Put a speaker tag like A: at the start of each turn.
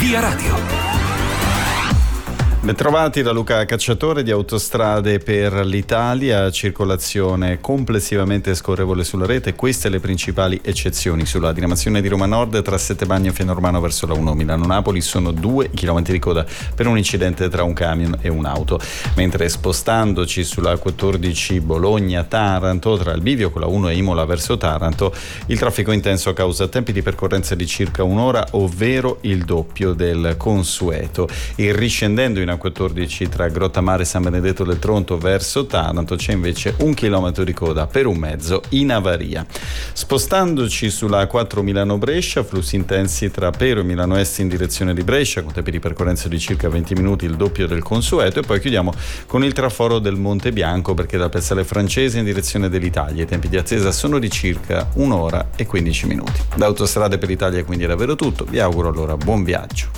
A: Via Radio.
B: Bentrovati da Luca Cacciatore di Autostrade per l'Italia, circolazione complessivamente scorrevole sulla rete, queste le principali eccezioni. Sulla diramazione di Roma Nord tra Settebagno e Finormano verso la 1 Milano-Napoli sono 2 chilometri di coda per un incidente tra un camion e un'auto, mentre spostandoci sulla 14 Bologna-Taranto tra il bivio con la 1 e Imola verso Taranto il traffico intenso causa tempi di percorrenza di circa un'ora, ovvero il doppio del consueto. Il riscendendo in A14 tra Grottamare e San Benedetto del Tronto verso Taranto c'è invece 1 chilometro di coda per un mezzo in avaria. Spostandoci sulla A4 Milano-Brescia, flussi intensi tra Pero e Milano Est in direzione di Brescia con tempi di percorrenza di circa 20 minuti, il doppio del consueto, e poi chiudiamo con il traforo del Monte Bianco perché dal piazzale Francese in direzione dell'Italia i tempi di attesa sono di circa 1 ora e 15 minuti. Da Autostrade per l'Italia quindi è davvero tutto, vi auguro allora buon viaggio.